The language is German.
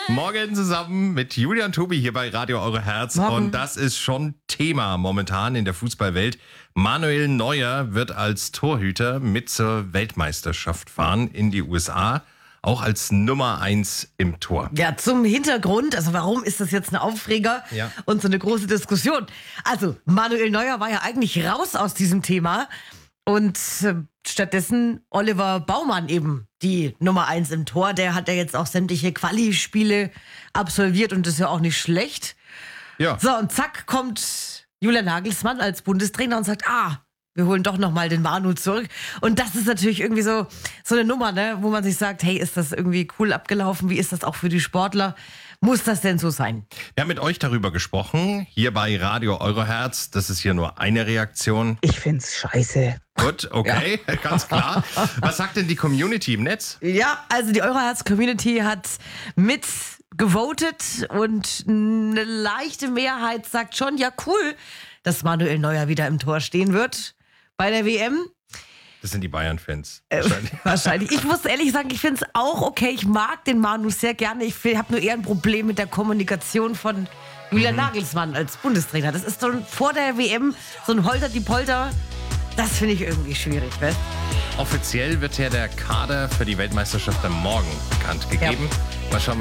Morgen zusammen mit Julian Tobi hier bei Radio Eure Herz. Morgen. Und das ist schon Thema momentan in der Fußballwelt. Manuel Neuer wird als Torhüter mit zur Weltmeisterschaft fahren in die USA. Auch als Nummer 1 im Tor. Ja, zum Hintergrund, also warum ist das jetzt ein Aufreger und so eine große Diskussion? Also Manuel Neuer war ja eigentlich raus aus diesem Thema und stattdessen Oliver Baumann eben die Nummer 1 im Tor. Der hat ja jetzt auch sämtliche Quali-Spiele absolviert und das ist ja auch nicht schlecht. Ja. So, und zack kommt Julian Nagelsmann als Bundestrainer und sagt, wir holen doch nochmal den Manu zurück. Und das ist natürlich irgendwie so eine Nummer, ne, wo man sich sagt, hey, ist das irgendwie cool abgelaufen? Wie ist das auch für die Sportler? Muss das denn so sein? Wir haben mit euch darüber gesprochen, hier bei Radio Eure Herz. Das ist hier nur eine Reaktion. Ich find's scheiße. Gut, okay, ganz klar. Was sagt denn die Community im Netz? Ja, also die Euroherz-Community hat mitgevotet und eine leichte Mehrheit sagt schon, ja cool, dass Manuel Neuer wieder im Tor stehen wird bei der WM. Das sind die Bayern-Fans. Wahrscheinlich. Ich muss ehrlich sagen, ich finde es auch okay. Ich mag den Manu sehr gerne. Ich habe nur eher ein Problem mit der Kommunikation von Julian Nagelsmann als Bundestrainer. Das ist so vor der WM so ein Holter-die-Polter. Das finde ich irgendwie schwierig. Ne? Offiziell wird ja der Kader für die Weltmeisterschaft am Morgen bekannt gegeben. Mal schauen,